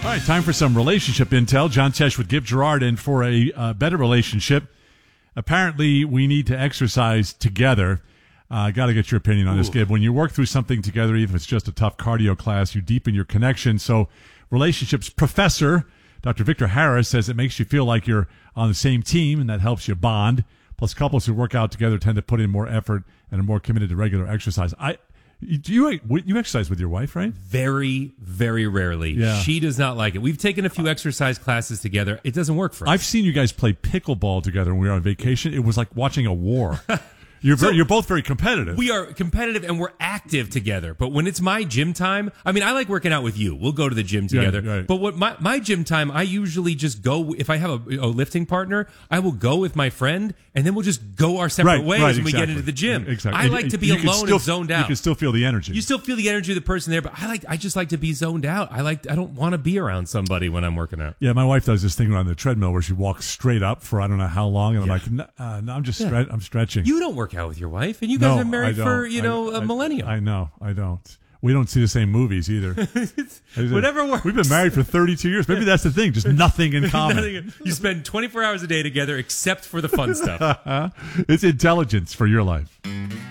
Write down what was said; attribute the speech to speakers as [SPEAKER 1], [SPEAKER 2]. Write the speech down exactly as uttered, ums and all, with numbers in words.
[SPEAKER 1] All right, time for some relationship intel. John Tesh with Gib Gerard, and for a uh, better relationship, apparently we need to exercise together. I uh, got to get your opinion on Ooh. this, Gib. When you work through something together, even if it's just a tough cardio class, you deepen your connection. So relationships professor Doctor Victor Harris says it makes you feel like you're on the same team, and that helps you bond. Plus, couples who work out together tend to put in more effort and are more committed to regular exercise. I Do you you exercise with your wife, right?
[SPEAKER 2] Very, very rarely.
[SPEAKER 1] Yeah.
[SPEAKER 2] She does not like it. We've taken a few exercise classes together. It doesn't work for us.
[SPEAKER 1] I've seen you guys play pickleball together when we were on vacation. It was like watching a war. You're very, so, you're both very competitive.
[SPEAKER 2] We are competitive and we're active together. But when it's my gym time, I mean, I like working out with you. We'll go to the gym together.
[SPEAKER 1] Yeah, right.
[SPEAKER 2] But what my, my gym time, I usually just go, if I have a, a lifting partner, I will go with my friend and then we'll just go our separate
[SPEAKER 1] right,
[SPEAKER 2] ways
[SPEAKER 1] right,
[SPEAKER 2] when
[SPEAKER 1] exactly.
[SPEAKER 2] we get into the gym.
[SPEAKER 1] Exactly.
[SPEAKER 2] I like to be
[SPEAKER 1] you
[SPEAKER 2] alone
[SPEAKER 1] still,
[SPEAKER 2] and zoned out.
[SPEAKER 1] You can still feel the energy.
[SPEAKER 2] You still feel the energy of the person there, but I like I just like to be zoned out. I like I don't want to be around somebody when I'm working out.
[SPEAKER 1] Yeah, my wife does this thing on the treadmill where she walks straight up for I don't know how long, and
[SPEAKER 2] yeah.
[SPEAKER 1] I'm like, no, uh, no I'm just
[SPEAKER 2] yeah.
[SPEAKER 1] stre- I'm stretching.
[SPEAKER 2] You don't work out with your wife, and you guys
[SPEAKER 1] no,
[SPEAKER 2] have been married for you know
[SPEAKER 1] I,
[SPEAKER 2] a millennium.
[SPEAKER 1] I, I know, I don't. We don't see the same movies either.
[SPEAKER 2] Whatever works.
[SPEAKER 1] We've been married for thirty-two years. Maybe that's the thing, just nothing in common.
[SPEAKER 2] nothing, you spend twenty-four hours a day together except for the fun stuff.
[SPEAKER 1] It's intelligence for your life.